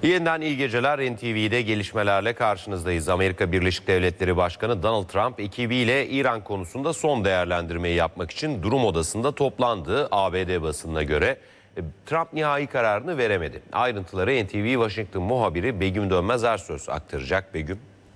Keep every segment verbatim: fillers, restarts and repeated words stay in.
Yeniden iyi geceler. N T V'de gelişmelerle karşınızdayız. Amerika Birleşik Devletleri Başkanı Donald Trump ekibiyle İran konusunda son değerlendirmeyi yapmak için durum odasında toplandı. A B D basınına göre Trump nihai kararını veremedi. Ayrıntıları N T V Washington muhabiri Begüm Dönmez Ersöz aktaracak. Begüm.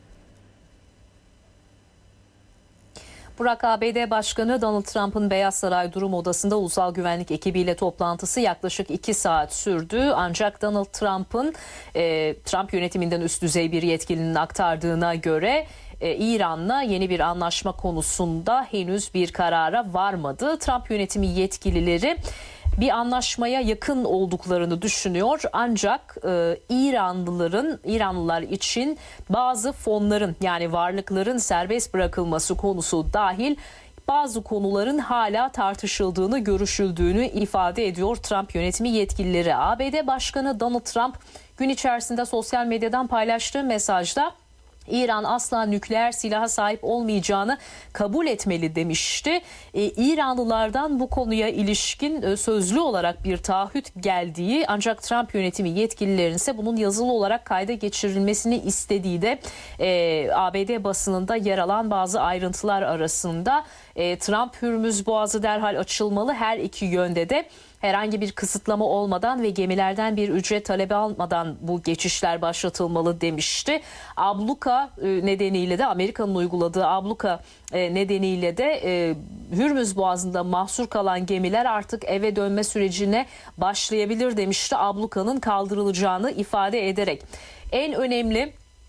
Burak, A B D Başkanı Donald Trump'ın Beyaz Saray Durum Odası'nda ulusal güvenlik ekibiyle toplantısı yaklaşık iki saat sürdü. Ancak Donald Trump'ın e, Trump yönetiminden üst düzey bir yetkilinin aktardığına göre e, İran'la yeni bir anlaşma konusunda henüz bir karara varmadı. Trump yönetimi yetkilileri bir anlaşmaya yakın olduklarını düşünüyor. Ancak e, İranlıların, İranlılar için bazı fonların yani varlıkların serbest bırakılması konusu dahil bazı konuların hala tartışıldığını, görüşüldüğünü ifade ediyor Trump yönetimi yetkilileri. A B D Başkanı Donald Trump gün içerisinde sosyal medyadan paylaştığı mesajda İran asla nükleer silaha sahip olmayacağını kabul etmeli demişti. Ee, İranlılardan bu konuya ilişkin e, sözlü olarak bir taahhüt geldiği ancak Trump yönetimi yetkililerinin ise bunun yazılı olarak kayda geçirilmesini istediği de e, A B D basınında yer alan bazı ayrıntılar arasında. E, Trump Hürmüz Boğazı derhal açılmalı, her iki yönde de herhangi bir kısıtlama olmadan ve gemilerden bir ücret talebi almadan bu geçişler başlatılmalı demişti. Abluka nedeniyle de Amerika'nın uyguladığı abluka nedeniyle de Hürmüz Boğazı'nda mahsur kalan gemiler artık eve dönme sürecine başlayabilir demişti. Ablukanın kaldırılacağını ifade ederek en önemli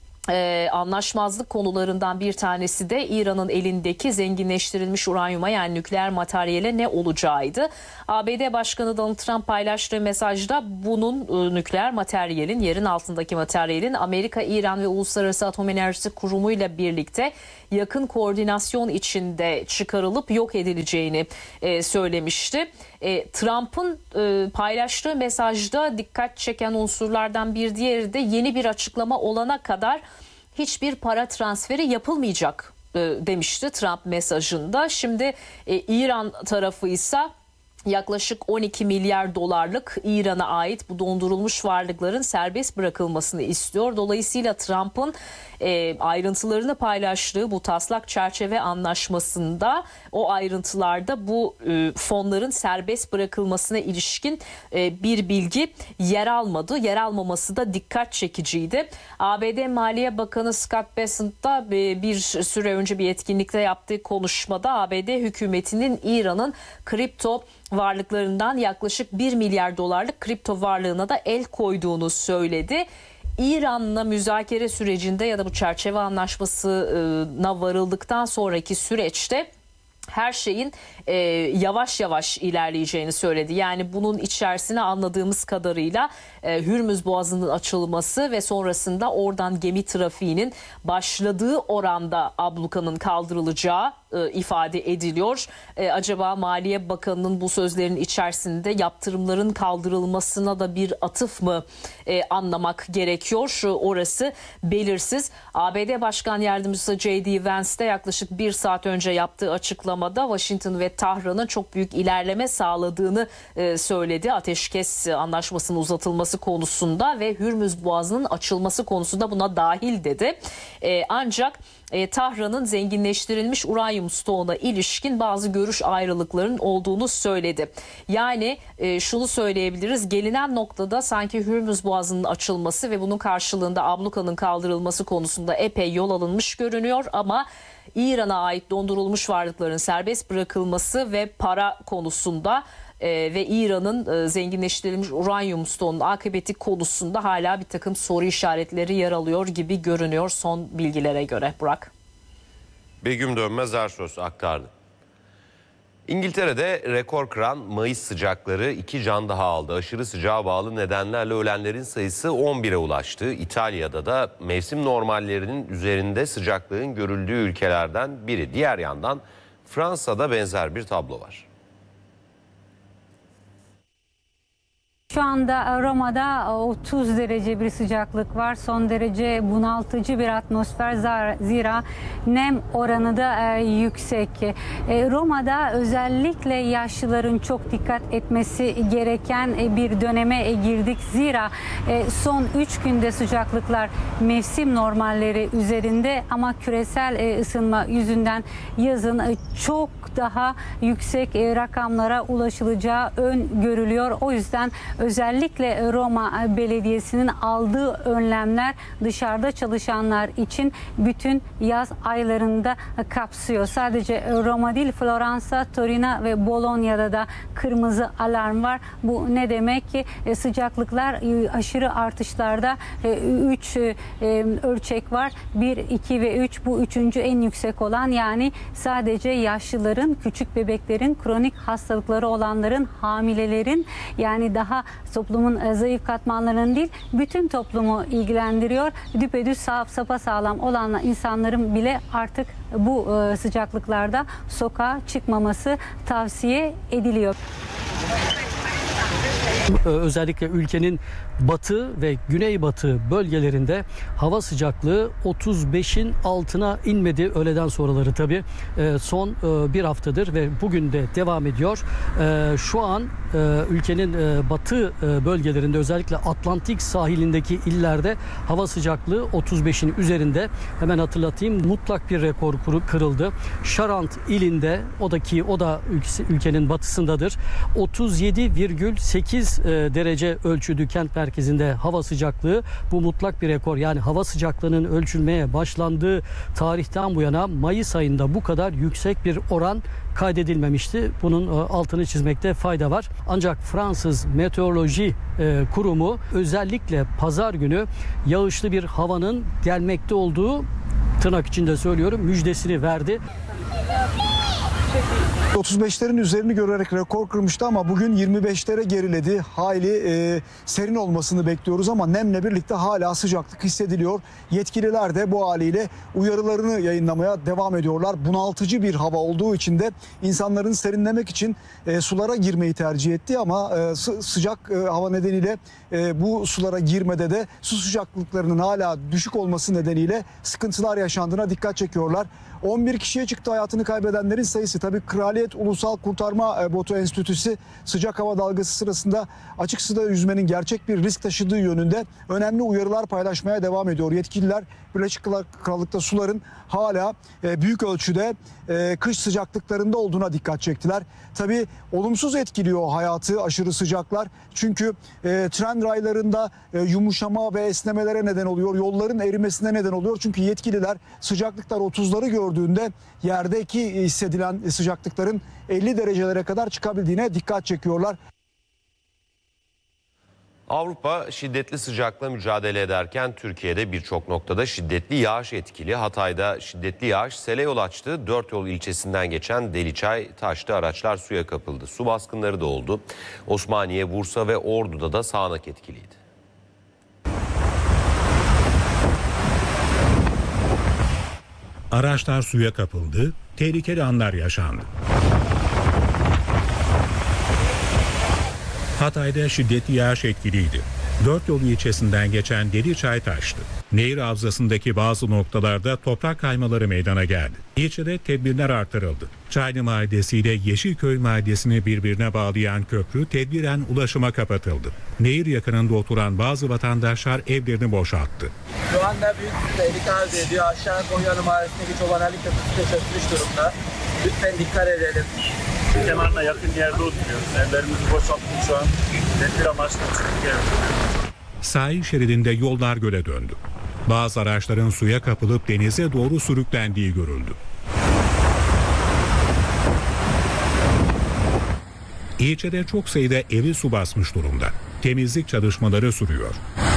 Ee, anlaşmazlık konularından bir tanesi de İran'ın elindeki zenginleştirilmiş uranyuma yani nükleer materyale ne olacağıydı. A B D Başkanı Donald Trump paylaştığı mesajda bunun e, nükleer materyalin, yerin altındaki materyalin Amerika, İran ve Uluslararası Atom Enerjisi Kurumu ile birlikte yakın koordinasyon içinde çıkarılıp yok edileceğini e, söylemişti. E, Trump'ın e, paylaştığı mesajda dikkat çeken unsurlardan bir diğeri de yeni bir açıklama olana kadar hiçbir para transferi yapılmayacak e, demişti Trump mesajında. Şimdi e, İran tarafı ise yaklaşık on iki milyar dolarlık İran'a ait bu dondurulmuş varlıkların serbest bırakılmasını istiyor. Dolayısıyla Trump'ın e, ayrıntılarını paylaştığı bu taslak çerçeve anlaşmasında o ayrıntılarda bu e, fonların serbest bırakılmasına ilişkin e, bir bilgi yer almadı. Yer almaması da dikkat çekiciydi. A B D Maliye Bakanı Scott Bessent da e, bir süre önce bir etkinlikte yaptığı konuşmada A B D hükümetinin İran'ın kripto varlıklarından yaklaşık bir milyar dolarlık kripto varlığına da el koyduğunu söyledi. İran'la müzakere sürecinde ya da bu çerçeve anlaşmasına varıldıktan sonraki süreçte her şeyin e, yavaş yavaş ilerleyeceğini söyledi. Yani bunun içerisine anladığımız kadarıyla e, Hürmüz Boğazı'nın açılması ve sonrasında oradan gemi trafiğinin başladığı oranda ablukanın kaldırılacağı e, ifade ediliyor. E, acaba Maliye Bakanı'nın bu sözlerin içerisinde yaptırımların kaldırılmasına da bir atıf mı e, anlamak gerekiyor? Şu orası belirsiz. A B D Başkan Yardımcısı J D Vance de yaklaşık bir saat önce yaptığı açıklamada Washington ve Tahran'ın çok büyük ilerleme sağladığını e, söyledi. Ateşkes anlaşmasının uzatılması konusunda ve Hürmüz Boğazı'nın açılması konusunda buna dahil dedi. E, ancak e, Tahran'ın zenginleştirilmiş uranyum stoğuna ilişkin bazı görüş ayrılıklarının olduğunu söyledi. Yani e, şunu söyleyebiliriz, gelinen noktada sanki Hürmüz Boğazı'nın açılması ve bunun karşılığında ablukanın kaldırılması konusunda epey yol alınmış görünüyor ama İran'a ait dondurulmuş varlıkların serbest bırakılması ve para konusunda e, ve İran'ın e, zenginleştirilmiş uranyum stoğunun akıbeti konusunda hala bir takım soru işaretleri yer alıyor gibi görünüyor son bilgilere göre. Burak. Begüm Dönmez Ersöz aktardı. İngiltere'de rekor kıran Mayıs sıcakları iki can daha aldı. Aşırı sıcağa bağlı nedenlerle ölenlerin sayısı on bire ulaştı. İtalya'da da mevsim normallerinin üzerinde sıcaklığın görüldüğü ülkelerden biri. Diğer yandan Fransa'da benzer bir tablo var. Şu anda Roma'da otuz derece bir sıcaklık var. Son derece bunaltıcı bir atmosfer. Zira nem oranı da yüksek. Roma'da özellikle yaşlıların çok dikkat etmesi gereken bir döneme girdik. Zira son üç günde sıcaklıklar mevsim normalleri üzerinde ama küresel ısınma yüzünden yazın çok daha yüksek rakamlara ulaşılacağı öngörülüyor. O yüzden özellikle Roma Belediyesi'nin aldığı önlemler dışarıda çalışanlar için bütün yaz aylarında kapsıyor. Sadece Roma değil, Floransa, Torino ve Bologna'da da kırmızı alarm var. Bu ne demek ki? Sıcaklıklar aşırı artışlarda üç ölçek var. bir, iki ve üç, bu üçüncü en yüksek olan, yani sadece yaşlıların, küçük bebeklerin, kronik hastalıkları olanların, hamilelerin, yani daha toplumun zayıf katmanlarının değil, bütün toplumu ilgilendiriyor. Düpedüz sapasağlam olan insanların bile artık bu sıcaklıklarda sokağa çıkmaması tavsiye ediliyor. Özellikle ülkenin batı ve güneybatı bölgelerinde hava sıcaklığı otuz beşin altına inmedi öğleden sonraları tabii. Son bir haftadır ve bugün de devam ediyor. Şu an ülkenin batı bölgelerinde, özellikle Atlantik sahilindeki illerde hava sıcaklığı otuz beşin üzerinde. Hemen hatırlatayım, mutlak bir rekor kırıldı. Şarant ilinde, o da ki o da ülkenin batısındadır, otuz yedi virgül sekiz derece ölçüldü kent merkezinde hava sıcaklığı. Bu mutlak bir rekor. Yani hava sıcaklığının ölçülmeye başlandığı tarihten bu yana Mayıs ayında bu kadar yüksek bir oran kaydedilmemişti. Bunun altını çizmekte fayda var. Ancak Fransız Meteoroloji Kurumu özellikle pazar günü yağışlı bir havanın gelmekte olduğu, tırnak içinde söylüyorum, müjdesini verdi. otuz beşlerin üzerini görerek rekor kırmıştı ama bugün yirmi beşlere geriledi. Hayli e, serin olmasını bekliyoruz ama nemle birlikte hala sıcaklık hissediliyor. Yetkililer de bu haliyle uyarılarını yayınlamaya devam ediyorlar. Bunaltıcı bir hava olduğu için de insanların serinlemek için e, sulara girmeyi tercih etti ama e, sı sıcak e, hava nedeniyle e, bu sulara girmede de su sıcaklıklarının hala düşük olması nedeniyle sıkıntılar yaşandığına dikkat çekiyorlar. on bir kişiye çıktı hayatını kaybedenlerin sayısı. Tabii Kraliyet Ulusal Kurtarma Botu Enstitüsü sıcak hava dalgası sırasında açık suda yüzmenin gerçek bir risk taşıdığı yönünde önemli uyarılar paylaşmaya devam ediyor. Yetkililer Birleşik Krallık'ta suların hala büyük ölçüde kış sıcaklıklarında olduğuna dikkat çektiler. Tabii olumsuz etkiliyor hayatı aşırı sıcaklar. Çünkü tren raylarında yumuşama ve esnemelere neden oluyor. Yolların erimesine neden oluyor. Çünkü yetkililer sıcaklıklar otuzları gördüğünde yerdeki hissedilen sıcaklıkların elli derecelere kadar çıkabildiğine dikkat çekiyorlar. Avrupa şiddetli sıcakla mücadele ederken Türkiye'de birçok noktada şiddetli yağış etkili. Hatay'da şiddetli yağış sele yol açtı. Dört yol ilçesinden geçen Deliçay taştı, araçlar suya kapıldı. Su baskınları da oldu. Osmaniye, Bursa ve Ordu'da da sağanak etkiliydi. Araçlar suya kapıldı, tehlikeli anlar yaşandı. Hatay'da şiddetli yağış etkiliydi. Dört yol ilçesinden geçen Deliçay taştı. Nehir havzasındaki bazı noktalarda toprak kaymaları meydana geldi. İlçede tedbirler artırıldı. Çaylı Mahallesi ile Yeşilköy Mahallesi'ni birbirine bağlayan köprü tedbiren ulaşıma kapatıldı. Nehir yakınında oturan bazı vatandaşlar evlerini boşalttı. Şu anda büyük bir tehlike arz ediyor. Aşağı Konya'nın mahallesindeki Çobanali Köprüsü de çökmüş durumda. Lütfen dikkat edelim. Kenarına yakın yerde oturuyoruz. Evlerimizi boşalttık şu an. Tedbir amaçlı çıktık. Sahil şeridinde yollar göle döndü. Bazı araçların suya kapılıp denize doğru sürüklendiği görüldü. İlçede çok sayıda evi su basmış durumda. Temizlik çalışmaları sürüyor.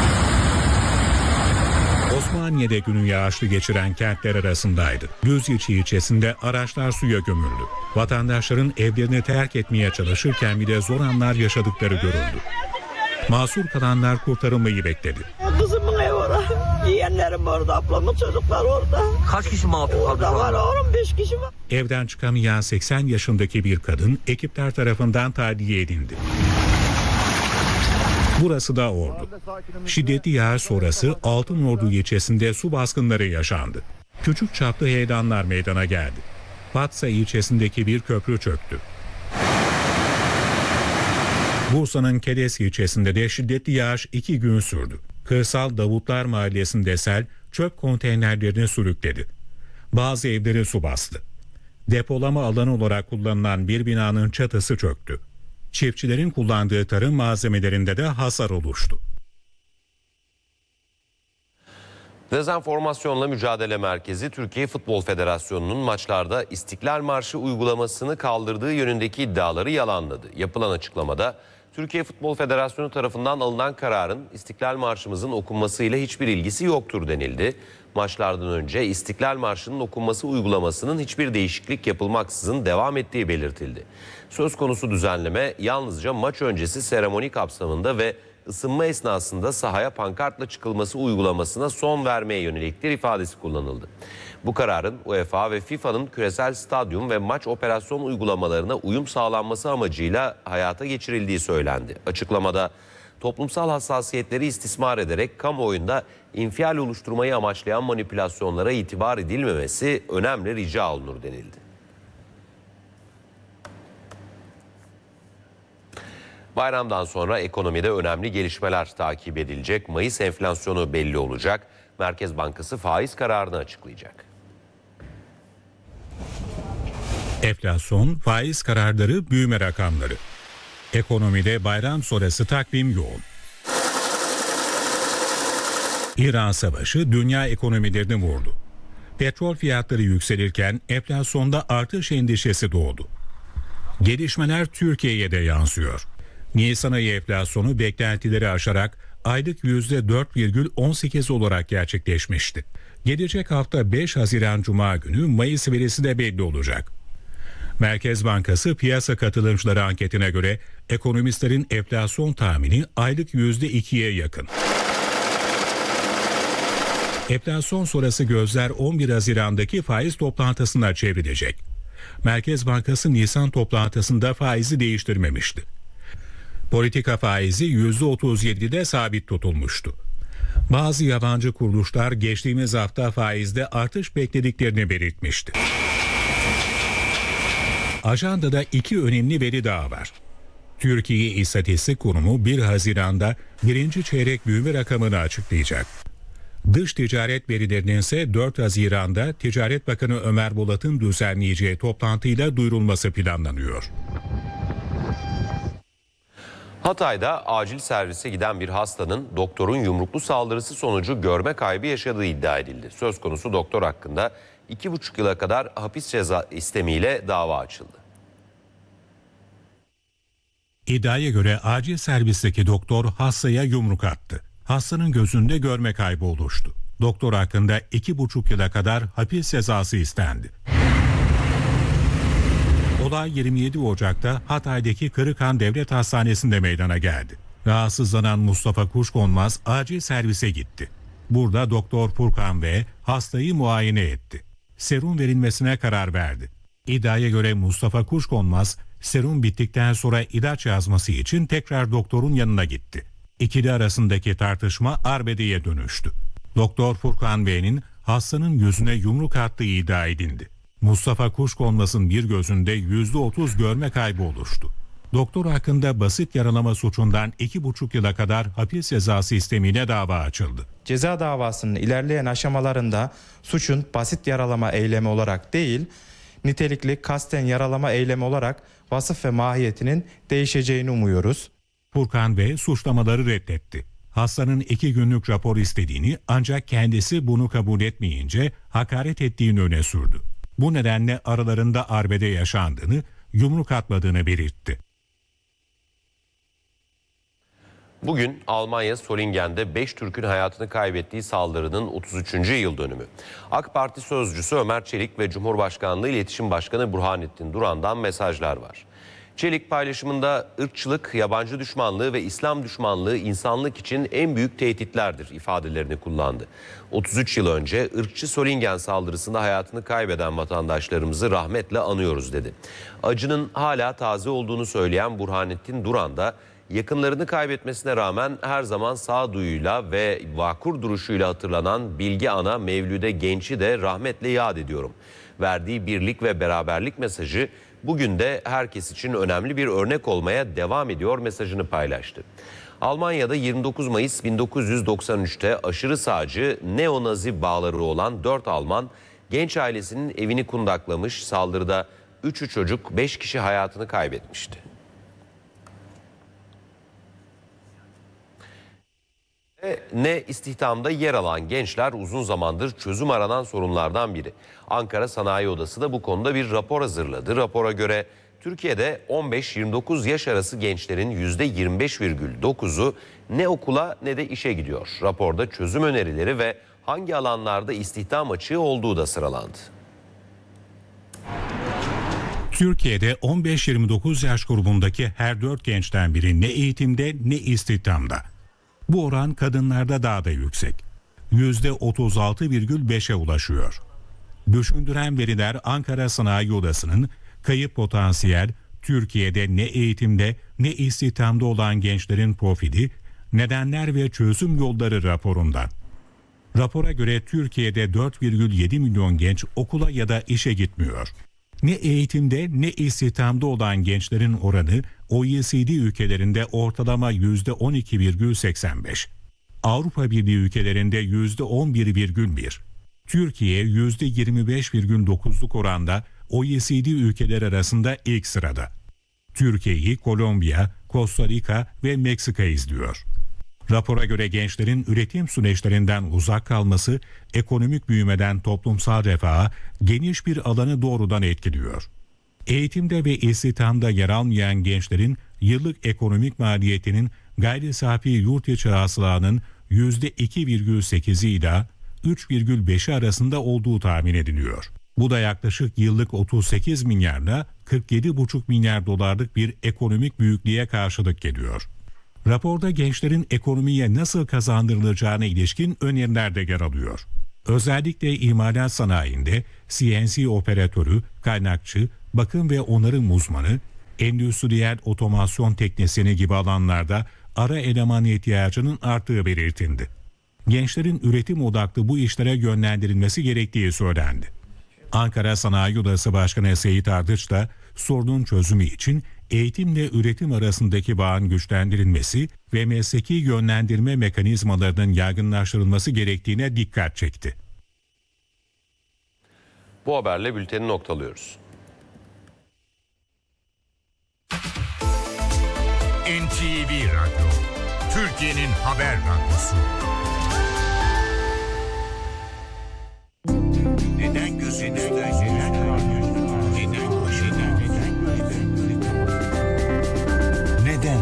Osmaniye'de günün yağışlı geçiren kentler arasındaydı. Düzilçi ilçesinde araçlar suya gömüldü. Vatandaşların evlerini terk etmeye çalışırken bile zor anlar yaşadıkları görüldü. Mahsur kalanlar kurtarılmayı bekledi. Kızımın evi orada, yeğenlerim orada, ablamın çocuklar orada. Kaç kişi mahsur kaldı? Orada var oğlum, beş kişi var. Evden çıkamayan seksen yaşındaki bir kadın ekipler tarafından tahliye edildi. Burası da Ordu. Şiddetli yağış sonrası Altınordu ilçesinde su baskınları yaşandı. Küçük çaplı heyelanlar meydana geldi. Fatsa ilçesindeki bir köprü çöktü. Bursa'nın Keles ilçesinde de şiddetli yağış iki gün sürdü. Kırsal Davutlar Mahallesi'nde sel çöp konteynerlerini sürükledi. Bazı evleri su bastı. Depolama alanı olarak kullanılan bir binanın çatısı çöktü. Çiftçilerin kullandığı tarım malzemelerinde de hasar oluştu. Dezenformasyonla Mücadele Merkezi, Türkiye Futbol Federasyonu'nun maçlarda İstiklal Marşı uygulamasını kaldırdığı yönündeki iddiaları yalanladı. Yapılan açıklamada, Türkiye Futbol Federasyonu tarafından alınan kararın İstiklal Marşımızın okunmasıyla hiçbir ilgisi yoktur denildi. Maçlardan önce İstiklal Marşı'nın okunması uygulamasının hiçbir değişiklik yapılmaksızın devam ettiği belirtildi. Söz konusu düzenleme yalnızca maç öncesi seremoni kapsamında ve ısınma esnasında sahaya pankartla çıkılması uygulamasına son vermeye yöneliktir ifadesi kullanıldı. Bu kararın UEFA ve FIFA'nın küresel stadyum ve maç operasyon uygulamalarına uyum sağlanması amacıyla hayata geçirildiği söylendi. Açıklamada toplumsal hassasiyetleri istismar ederek kamuoyunda infial oluşturmayı amaçlayan manipülasyonlara itibar edilmemesi önemli rica olunur denildi. Bayramdan sonra ekonomide önemli gelişmeler takip edilecek. Mayıs enflasyonu belli olacak. Merkez Bankası faiz kararını açıklayacak. Enflasyon, faiz kararları, büyüme rakamları. Ekonomide bayram sonrası takvim yoğun. İran Savaşı dünya ekonomilerini vurdu. Petrol fiyatları yükselirken enflasyonda artış endişesi doğdu. Gelişmeler Türkiye'ye de yansıyor. Nisan ayı enflasyonu beklentileri aşarak aylık yüzde dört virgül on sekiz olarak gerçekleşmişti. Gelecek hafta beş Haziran Cuma günü Mayıs verisi de belli olacak. Merkez Bankası piyasa katılımcıları anketine göre ekonomistlerin enflasyon tahmini aylık yüzde ikiye yakın. Enflasyon sonrası gözler on bir Haziran'daki faiz toplantısına çevrilecek. Merkez Bankası Nisan toplantısında faizi değiştirmemişti. Politika faizi yüzde otuz yedide sabit tutulmuştu. Bazı yabancı kuruluşlar geçtiğimiz hafta faizde artış beklediklerini belirtmişti. Ajandada iki önemli veri daha var. Türkiye İstatistik Kurumu bir Haziran'da birinci çeyrek büyüme rakamını açıklayacak. Dış ticaret verilerinin ise dört Haziran'da Ticaret Bakanı Ömer Bolat'ın düzenleyeceği toplantıyla duyurulması planlanıyor. Hatay'da acil servise giden bir hastanın doktorun yumruklu saldırısı sonucu görme kaybı yaşadığı iddia edildi. Söz konusu doktor hakkında iki buçuk yıla kadar hapis ceza istemiyle dava açıldı. İddiaya göre acil servisteki doktor hastaya yumruk attı. Hastanın gözünde görme kaybı oluştu. Doktor hakkında iki buçuk yıla kadar hapis cezası istendi. Olay yirmi yedi Ocak'ta Hatay'daki Kırıkhan Devlet Hastanesi'nde meydana geldi. Rahatsızlanan Mustafa Kuşkonmaz acil servise gitti. Burada Doktor Furkan V hastayı muayene etti. Serum verilmesine karar verdi. İddiaya göre Mustafa Kuşkonmaz serum bittikten sonra ilaç yazması için tekrar doktorun yanına gitti. İkili arasındaki tartışma arbedeye dönüştü. Doktor Furkan V'nin hastanın yüzüne yumruk attığı iddia edildi. Mustafa Kuşkonmaz'ın bir gözünde yüzde otuz görme kaybı oluştu. Doktor hakkında basit yaralama suçundan iki buçuk yıla kadar hapis cezası istemiyle dava açıldı. Ceza davasının ilerleyen aşamalarında suçun basit yaralama eylemi olarak değil, nitelikli kasten yaralama eylemi olarak vasıf ve mahiyetinin değişeceğini umuyoruz. Furkan Bey suçlamaları reddetti. Hastanın iki günlük rapor istediğini ancak kendisi bunu kabul etmeyince hakaret ettiğini öne sürdü. Bu nedenle aralarında arbede yaşandığını, yumruk atmadığını belirtti. Bugün Almanya Solingen'de beş Türk'ün hayatını kaybettiği saldırının otuz üçüncü yıl dönümü. AK Parti sözcüsü Ömer Çelik ve Cumhurbaşkanlığı İletişim Başkanı Burhanettin Duran'dan mesajlar var. Çelik paylaşımında ırkçılık, yabancı düşmanlığı ve İslam düşmanlığı insanlık için en büyük tehditlerdir ifadelerini kullandı. otuz üç yıl önce ırkçı Solingen saldırısında hayatını kaybeden vatandaşlarımızı rahmetle anıyoruz dedi. Acının hala taze olduğunu söyleyen Burhanettin Duran da yakınlarını kaybetmesine rağmen her zaman sağduyuyla ve vakur duruşuyla hatırlanan Bilge Ana Mevlüde Genç'i de rahmetle yad ediyorum. Verdiği birlik ve beraberlik mesajı bugün de herkes için önemli bir örnek olmaya devam ediyor mesajını paylaştı. Almanya'da yirmi dokuz Mayıs bin dokuz yüz doksan üç'te aşırı sağcı neonazi bağları olan dört Alman genç ailesinin evini kundaklamış, saldırıda üçü çocuk, beş kişi hayatını kaybetmişti. Ne istihdamda yer alan gençler uzun zamandır çözüm aranan sorunlardan biri. Ankara Sanayi Odası da bu konuda bir rapor hazırladı. Rapora göre Türkiye'de on beş yirmi dokuz yaş arası gençlerin yüzde yirmi beş virgül dokuz'u ne okula ne de işe gidiyor. Raporda çözüm önerileri ve hangi alanlarda istihdam açığı olduğu da sıralandı. Türkiye'de on beş yirmi dokuz yaş grubundaki her dört gençten biri ne eğitimde ne istihdamda. Bu oran kadınlarda daha da yüksek. yüzde otuz altı virgül beş'e ulaşıyor. Düşündüren veriler Ankara Sanayi Odası'nın kayıp potansiyel, Türkiye'de ne eğitimde ne istihdamda olan gençlerin profili, nedenler ve çözüm yolları raporundan. Rapora göre Türkiye'de dört virgül yedi milyon genç okula ya da işe gitmiyor. Ne eğitimde ne istihdamda olan gençlerin oranı O E C D ülkelerinde ortalama yüzde on iki virgül seksen beş. Avrupa Birliği ülkelerinde yüzde on bir virgül bir. Türkiye yüzde yirmi beş virgül dokuz'luk oranda O E C D ülkeler arasında ilk sırada. Türkiye'yi Kolombiya, Costa Rica ve Meksika izliyor. Rapora göre gençlerin üretim süreçlerinden uzak kalması, ekonomik büyümeden toplumsal refaha geniş bir alanı doğrudan etkiliyor. Eğitimde ve istihdamda yer almayan gençlerin yıllık ekonomik maliyetinin gayri safi yurt içi hasılanın yüzde iki virgül sekiz'i ile üç virgül beş'i arasında olduğu tahmin ediliyor. Bu da yaklaşık yıllık otuz sekiz milyarla kırk yedi buçuk milyar dolarlık bir ekonomik büyüklüğe karşılık geliyor. Raporda gençlerin ekonomiye nasıl kazandırılacağına ilişkin öneriler de yer alıyor. Özellikle imalat sanayinde C N C operatörü, kaynakçı, bakım ve onarım uzmanı, endüstriyel otomasyon teknisyeni gibi alanlarda ara eleman ihtiyacının arttığı belirtildi. Gençlerin üretim odaklı bu işlere yönlendirilmesi gerektiği söylendi. Ankara Sanayi Odası Başkanı Seyit Ardıç da sorunun çözümü için eğitimle üretim arasındaki bağın güçlendirilmesi ve mesleki yönlendirme mekanizmalarının yaygınlaştırılması gerektiğine dikkat çekti. Bu haberle bülteni noktalıyoruz. N T V Radyo, Türkiye'nin haber radyosu. Neden gözünüzde neden var? Neden başında? Neden?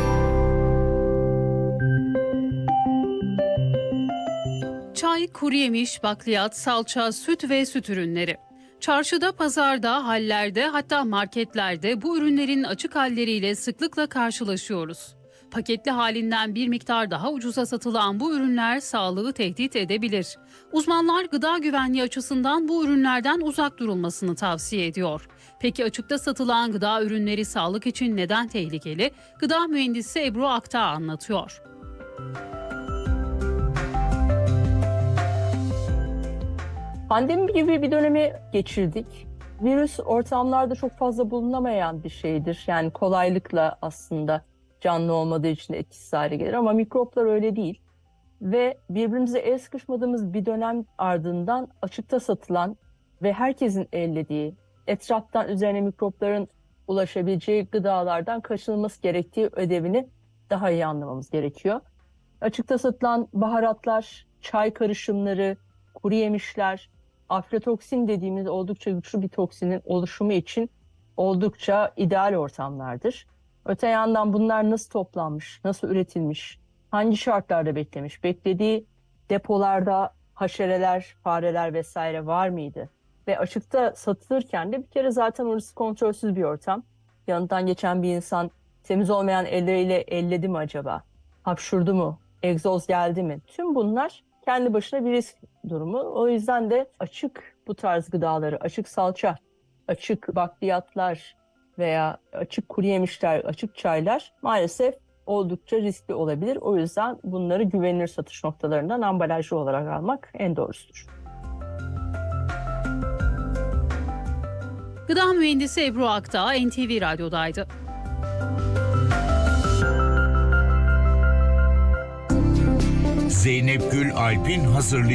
Çay, kuru yemiş, bakliyat, salça, süt ve süt ürünleri. Çarşıda, pazarda, hallerde, hatta marketlerde bu ürünlerin açık halleriyle sıklıkla karşılaşıyoruz. Paketli halinden bir miktar daha ucuza satılan bu ürünler sağlığı tehdit edebilir. Uzmanlar gıda güvenliği açısından bu ürünlerden uzak durulmasını tavsiye ediyor. Peki açıkta satılan gıda ürünleri sağlık için neden tehlikeli? Gıda mühendisi Ebru Aktağ anlatıyor. Pandemi gibi bir dönemi geçirdik. Virüs ortamlarda çok fazla bulunamayan bir şeydir. Yani kolaylıkla aslında canlı olmadığı için de etkisiz hale gelir ama mikroplar öyle değil. Ve birbirimize el sıkışmadığımız bir dönem ardından açıkta satılan ve herkesin ellediği, etraftan üzerine mikropların ulaşabileceği gıdalardan kaçınılması gerektiği ödevini daha iyi anlamamız gerekiyor. Açıkta satılan baharatlar, çay karışımları, kuru yemişler, aflatoksin dediğimiz oldukça güçlü bir toksinin oluşumu için oldukça ideal ortamlardır. Öte yandan bunlar nasıl toplanmış, nasıl üretilmiş, hangi şartlarda beklemiş, beklediği depolarda haşereler, fareler vesaire var mıydı? Ve açıkta satılırken de bir kere zaten orası kontrolsüz bir ortam. Yanından geçen bir insan temiz olmayan elleriyle elledi mi acaba? Hapşurdu mu? Egzoz geldi mi? Tüm bunlar kendi başına bir risk durumu. O yüzden de açık bu tarz gıdaları, açık salça, açık bakliyatlar veya açık kuru yemişler, açık çaylar maalesef oldukça riskli olabilir. O yüzden bunları güvenilir satış noktalarından ambalajlı olarak almak en doğrusudur. Gıda mühendisi Ebru Akdağ N T V Radyo'daydı. Zeynep Gül Alp'in hazırlayan